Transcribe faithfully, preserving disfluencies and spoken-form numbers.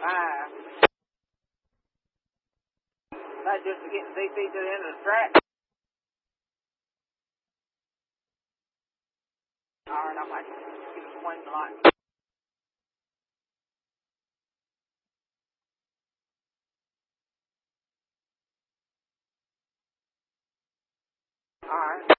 five. That's just to get D C to the end of the track. Alright, I might give it one light. Alright.